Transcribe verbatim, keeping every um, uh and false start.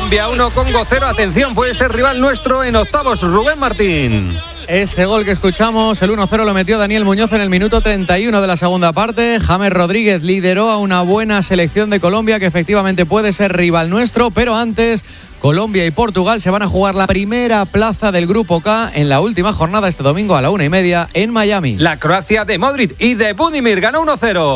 Colombia uno, Congo cero. Atención, puede ser rival nuestro en octavos. Rubén Martín. Ese gol que escuchamos, el uno cero, lo metió Daniel Muñoz en el minuto treinta y uno de la segunda parte. James Rodríguez lideró a una buena selección de Colombia que efectivamente puede ser rival nuestro, pero antes Colombia y Portugal se van a jugar la primera plaza del Grupo K en la última jornada este domingo a la una y media en Miami. La Croacia de Modric y de Budimir ganó uno cero.